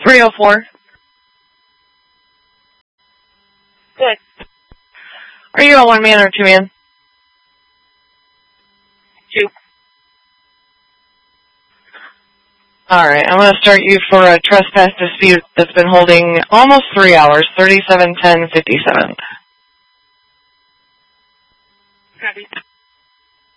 304. Good. Are you a one-man or two-man? Two. Alright, I'm going to start you for a trespass dispute that's been holding almost 3 hours, 37-10-57. Copy.